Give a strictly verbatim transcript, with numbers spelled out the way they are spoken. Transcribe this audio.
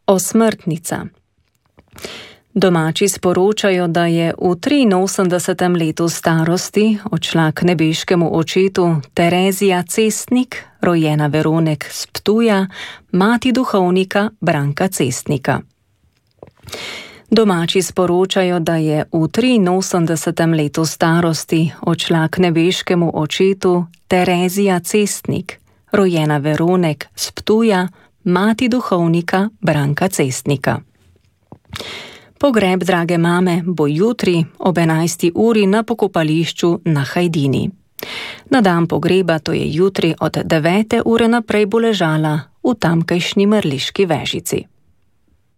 Osmrtnica. Domači sporočajo, da je v triinosemdesetem letu starosti odšla k nebeškemu očetu Terezija Cestnik, rojena Veronek z Ptuja, mati duhovnika Branka Cestnika. Domači sporočajo, da je v triinosemdesetem letu starosti odšla k nebeškemu očetu Terezija Cestnik, rojena Veronek z Ptuja, mati duhovnika Branka Cestnika. Pogreb drage mame bo jutri ob enajsti uri na pokopališču na Hajdini. Na dan pogreba, to je jutri od devete ure naprej, bo ležala v tamkajšnji mrliški vežici.